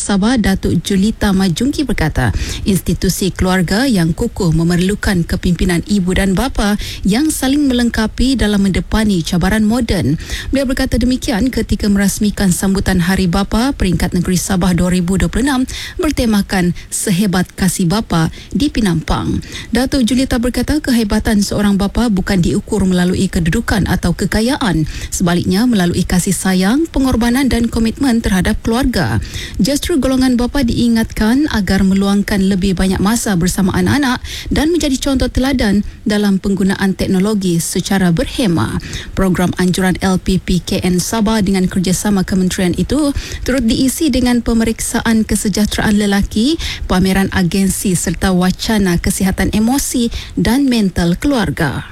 Sabah Datuk Julita Majungki berkata, institusi keluarga yang kukuh memerlukan kepimpinan ibu dan bapa yang saling melengkapi dalam mendepani cabaran moden. Beliau berkata demikian ketika merasmikan sambutan Hari Bapa Peringkat Negeri Sabah 2026 bertemakan Sehebat Kasih Bapa di Penampang. Datuk Julita berkata kehebatan seorang bapa bukan diukur melalui kedudukan atau kekayaan, sebaliknya melalui kasih sayang, pengorbanan dan komitmen terhadap keluarga. Justru golongan bapa diingatkan agar meluangkan lebih banyak masa bersama anak-anak dan menjadi contoh teladan dalam penggunaan teknologi secara berhema. Program anjuran LPPKN Sabah dengan kerjasama kementerian itu turut diisi dengan pemeriksaan kesejahteraan lelaki, pameran agensi serta wacana kesihatan emosi dan mental keluarga.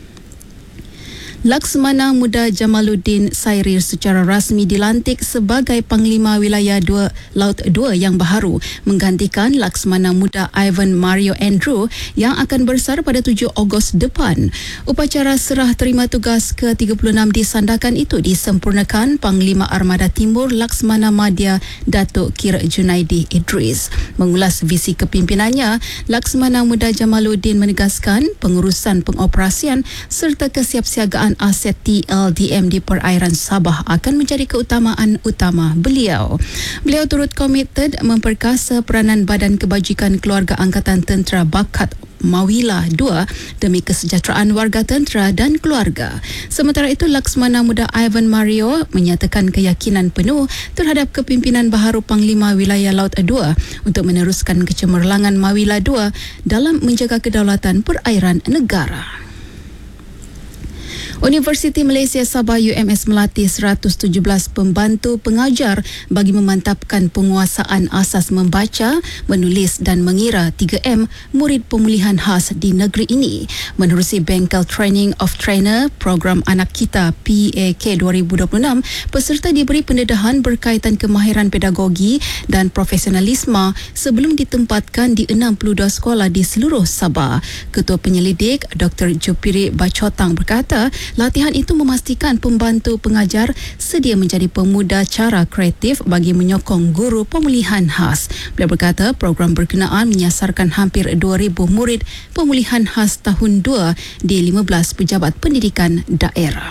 Laksmana Muda Jamaluddin Sairir secara rasmi dilantik sebagai Panglima Wilayah Laut 2 yang baharu, menggantikan Laksmana Muda Ivan Mario Andrew yang akan bersar pada 7 Ogos depan. Upacara serah terima tugas ke-36 disandarkan itu disempurnakan Panglima Armada Timur Laksmana Madya Datuk Kir Junaidi Idris. Mengulas visi kepimpinannya, Laksmana Muda Jamaluddin menegaskan pengurusan pengoperasian serta kesiapsiagaan aset TLDM di perairan Sabah akan menjadi keutamaan utama beliau. Beliau turut komited memperkasa peranan Badan Kebajikan Keluarga Angkatan Tentera Bakat Mawila 2 demi kesejahteraan warga tentera dan keluarga. Sementara itu, Laksmana Muda Ivan Mario menyatakan keyakinan penuh terhadap kepimpinan baharu Panglima Wilayah Laut 2 untuk meneruskan kecemerlangan Mawila 2 dalam menjaga kedaulatan perairan negara. Universiti Malaysia Sabah UMS melatih 117 pembantu pengajar bagi memantapkan penguasaan asas membaca, menulis dan mengira 3M murid pemulihan khas di negeri ini. Menerusi Bengkel Training of Trainer Program Anak Kita PAK 2026, peserta diberi pendedahan berkaitan kemahiran pedagogi dan profesionalisme sebelum ditempatkan di 62 sekolah di seluruh Sabah. Ketua Penyelidik Dr. Jupiri Bacotang berkata, latihan itu memastikan pembantu pengajar sedia menjadi pemuda cara kreatif bagi menyokong guru pemulihan khas. Beliau berkata program berkenaan menyasarkan hampir 2,000 murid pemulihan khas tahun 2 di 15 pejabat pendidikan daerah.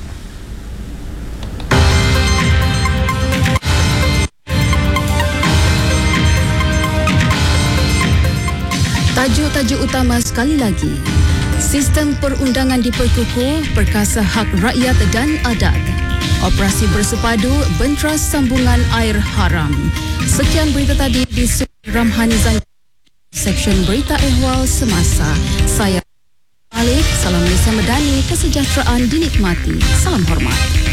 Tajuk-tajuk utama sekali lagi. Sistem perundangan diperkukuh, perkasa hak rakyat dan adat. Operasi bersepadu bentras sambungan air haram. Sekian berita tadi di Ramhani Zang, Seksyen Berita Ehwal Semasa. Saya Malik, Salam Malaysia Medani, kesejahteraan dinikmati. Salam hormat.